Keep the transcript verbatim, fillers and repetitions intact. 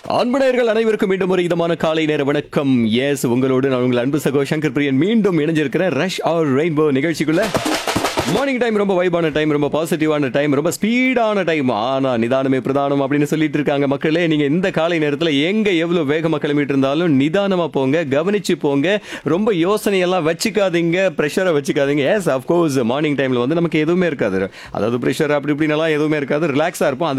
அன்புடையர்கள் அனைவருக்கும் மீண்டும் ஒரு இதமான காலை நேர வணக்கம். எஸ், உங்களோடு நான் உங்கள் அன்பு சகோ சங்கர் பிரியன் மீண்டும் இணைஞ்சிருக்கிறேன் ரஷ் ஆர் ரெயின்போ நிகழ்ச்சிக்குள்ள. மார்னிங் டைம் ரொம்ப வைபான டைம், ரொம்ப பாசிட்டிவான டைம், ரொம்ப ஸ்பீடான டைம். ஆனா நிதானமே பிரதானம் அப்படின்னு சொல்லிட்டு இருக்காங்க மக்களே. நீங்க இந்த காலை நேரத்தில் எங்க எவ்வளவு வேகமா கிளம்பிட்டு இருந்தாலும் நிதானமா போங்க, கவனிச்சு போங்க, ரொம்ப யோசனை எல்லாம் வச்சுக்காதீங்க, ப்ரெஷரை வச்சுக்காதீங்க. எஸ், அஃப்கோர்ஸ் மார்னிங் டைம்ல வந்து நமக்கு எதுவுமே இருக்காது, அதாவது ப்ரெஷர் அப்படி இப்படின்னு எல்லாம் எதுவுமே இருக்காது, ரிலாக்ஸா இருப்போம். அந்த